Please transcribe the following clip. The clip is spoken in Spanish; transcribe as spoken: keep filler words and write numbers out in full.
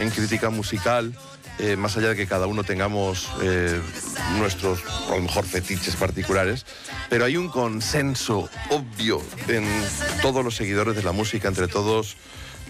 en crítica musical, eh, más allá de que cada uno tengamos eh, nuestros, a lo mejor, fetiches particulares, pero hay un consenso obvio en todos los seguidores de la música, entre todos